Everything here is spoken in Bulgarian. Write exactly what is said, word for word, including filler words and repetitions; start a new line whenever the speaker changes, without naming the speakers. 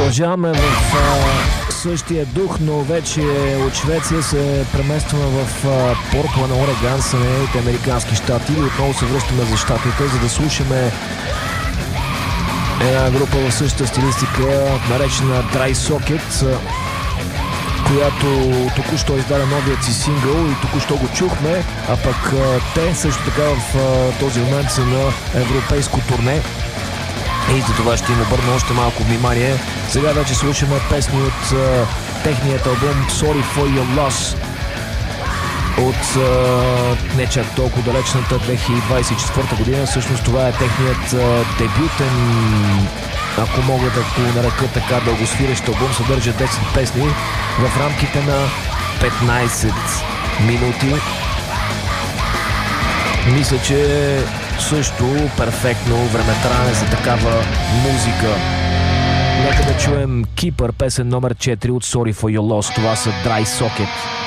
Продължаваме в а, същия дух, но вече от Швеция се преместваме в а, Портланд, Орегон, Съединените американски щати и отново се връщаме за щатите, за да слушаме една група в същата стилистика, наречена Dry Socket, която току-що издаде новият си сингъл и току-що го чухме, а пък а, те също така в а, този момент са на европейско турне. И за това ще им обърна още малко внимание. Сега вече слушаме песни от uh, техният албум Sorry for Your Loss от uh, не чак толкова далечната две хиляди двадесет и четвърта година. Всъщност това е техният uh, дебютен, ако мога да го нарека така, дългосвирещ албум. Съдържа десет песни в рамките на петнадесет минути. Мисля, че също перфектно времетраене за такава музика. Нека да чуем Keeper, песен номер четири от Sorry for Your Loss. Това са Dry Socket.